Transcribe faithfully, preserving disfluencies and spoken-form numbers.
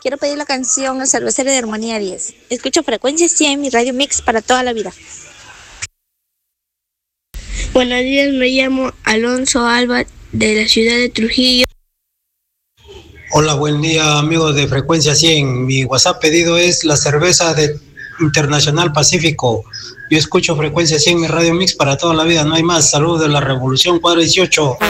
quiero pedir la canción El Cervecero de Armonía diez. Escucho Frecuencia cien, mi radio mix para toda la vida. Buenos días, me llamo Alonso Alba de la ciudad de Trujillo. Hola, buen día amigos de Frecuencia cien. Mi WhatsApp pedido es la cerveza de Internacional Pacífico. Yo escucho Frecuencia cien, mi radio mix para toda la vida, no hay más. Saludos de la Revolución Cuadra dieciocho.